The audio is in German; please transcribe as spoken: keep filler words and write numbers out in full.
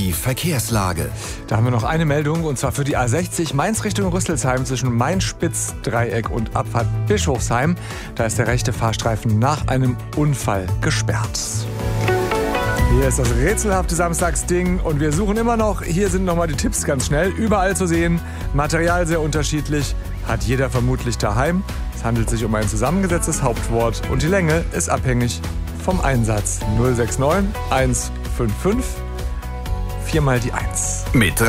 die Verkehrslage. Da haben wir noch eine Meldung, und zwar für die A sechzig Mainz Richtung Rüsselsheim zwischen Main-Spitz-Dreieck und Abfahrt Bischofsheim. Da ist der rechte Fahrstreifen nach einem Unfall gesperrt. Hier ist das rätselhafte Samstagsding und wir suchen immer noch. Hier sind nochmal die Tipps ganz schnell. Überall zu sehen, Material sehr unterschiedlich, hat jeder vermutlich daheim. Es handelt sich um ein zusammengesetztes Hauptwort und die Länge ist abhängig vom Einsatz. null sechs neun eins fünf fünf, viermal die eins. Mit